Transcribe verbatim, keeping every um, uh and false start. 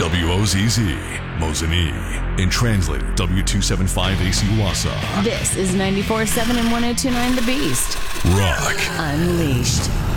W O Z Z, Mosinee. And translated, W two seventy-five A C Wausau. This is ninety-four point seven and one oh two point nine The Beast. Rock Unleashed.